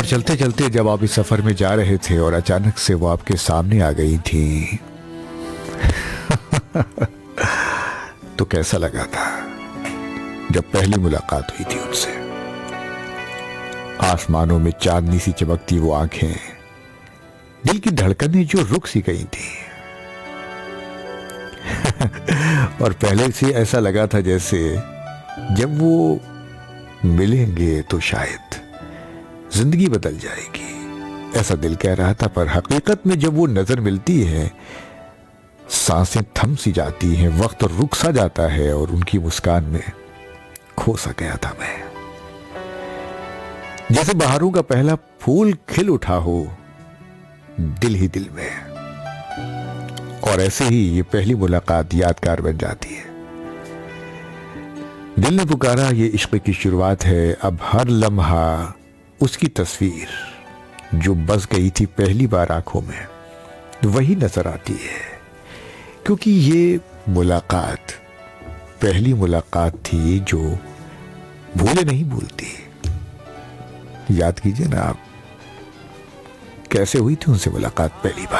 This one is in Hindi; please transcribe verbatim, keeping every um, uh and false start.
और चलते चलते जब आप इस सफर में जा रहे थे और अचानक से वो आपके सामने आ गई थी तो कैसा लगा था जब पहली मुलाकात हुई थी उनसे? आसमानों में चांदनी सी चमकती वो आंखें, दिल की धड़कनें जो रुक सी गई थी और पहले से ऐसा लगा था जैसे जब वो मिलेंगे तो शायद जिंदगी बदल जाएगी, ऐसा दिल कह रहा था। पर हकीकत में जब वो नजर मिलती है, सांसें थम सी जाती हैं, वक्त रुक सा जाता है और उनकी मुस्कान में खो सा गया था मैं। जैसे बहारों का पहला फूल खिल उठा हो दिल ही दिल में, और ऐसे ही ये पहली मुलाकात यादगार बन जाती है। दिल ने पुकारा, ये इश्क की शुरुआत है, अब हर लम्हा उसकी तस्वीर जो बस गई थी पहली बार आंखों में वही नजर आती है, क्योंकि ये मुलाकात पहली मुलाकात थी जो भूले नहीं भूलती। याद कीजिए ना आप, कैसे हुई थी उनसे मुलाकात पहली बार।